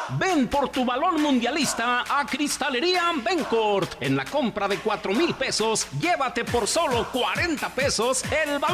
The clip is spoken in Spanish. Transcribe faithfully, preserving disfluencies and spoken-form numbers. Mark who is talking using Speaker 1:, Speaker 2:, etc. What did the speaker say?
Speaker 1: Ven por tu balón mundialista a Cristalería Bencourt. En la compra de cuatro mil pesos, llévate por solo cuarenta pesos el balón